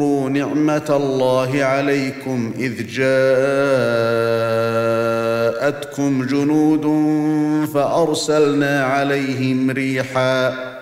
نعمة الله عليكم إذ جاءتكم جنود فأرسلنا عليهم ريحا